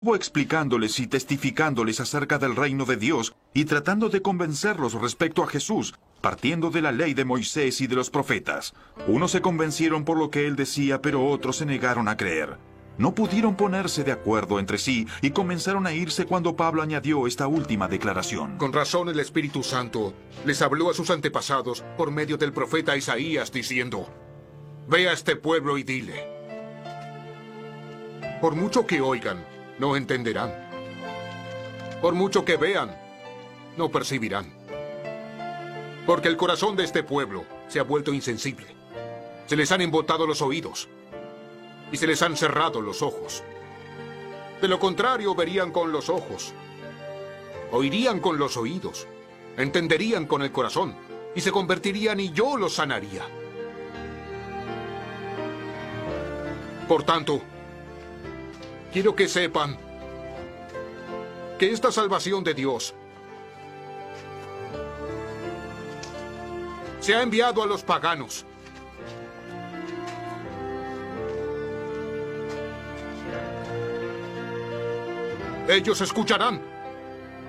explicándoles y testificándoles acerca del reino de Dios y tratando de convencerlos respecto a Jesús, partiendo de la ley de Moisés y de los profetas. Unos se convencieron por lo que él decía, pero otros se negaron a creer. No pudieron ponerse de acuerdo entre sí y comenzaron a irse cuando Pablo añadió esta última declaración. Con razón el Espíritu Santo les habló a sus antepasados por medio del profeta Isaías diciendo: Ve a este pueblo y dile, por mucho que oigan, no entenderán. Por mucho que vean, no percibirán. Porque el corazón de este pueblo se ha vuelto insensible. Se les han embotado los oídos y se les han cerrado los ojos. De lo contrario, verían con los ojos, oirían con los oídos, entenderían con el corazón y se convertirían y yo los sanaría. Por tanto, quiero que sepan que esta salvación de Dios se ha enviado a los paganos. Ellos escucharán